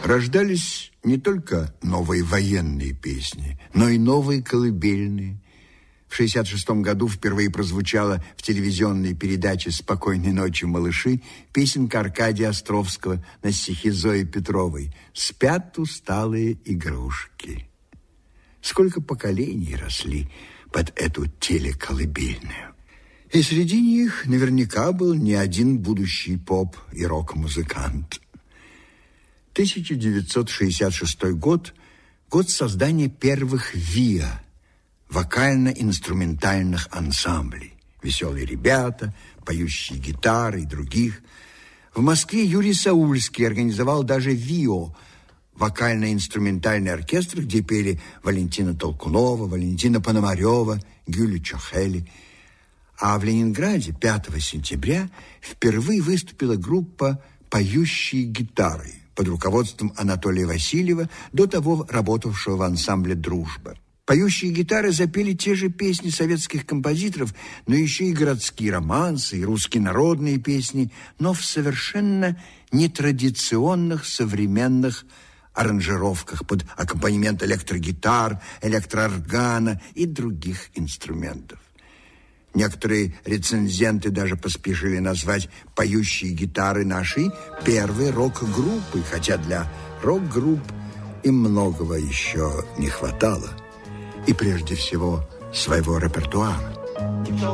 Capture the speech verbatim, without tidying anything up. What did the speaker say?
Рождались не только новые военные песни, но и новые колыбельные. В шестьдесят шестом году впервые прозвучала в телевизионной передаче «Спокойной ночи, малыши» песенка Аркадия Островского на стихи Зои Петровой «Спят усталые игрушки». Сколько поколений росли под эту телеколыбельную. И среди них наверняка был не один будущий поп и рок-музыкант. тысяча девятьсот шестьдесят шестой год – год создания первых ВИА – вокально-инструментальных ансамблей. Веселые ребята, поющие гитары и других. В Москве Юрий Саульский организовал даже ВИО – вокально-инструментальный оркестр, где пели Валентина Толкунова, Валентина Пономарева, Гюля Чохели. А в Ленинграде пятого сентября впервые выступила группа «Поющие гитары» под руководством Анатолия Васильева, до того работавшего в ансамбле «Дружба». Поющие гитары запели те же песни советских композиторов, но еще и городские романсы, и русские народные песни, но в совершенно нетрадиционных современных аранжировках под аккомпанемент электрогитар, электрооргана и других инструментов. Некоторые рецензенты даже поспешили назвать поющие гитары нашей первой рок-группой, хотя для рок-групп им многого еще не хватало. И прежде всего своего репертуара.